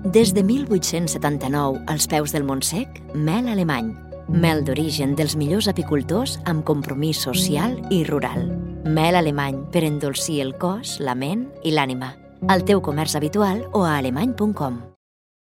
Des de 1879, als peus del Montsec, mel alemany. Mel d'origen dels millors apicultors amb compromís social i rural. Mel alemany per endolcir el cos, la ment i l'ànima. Al teu comerç habitual o a alemany.com.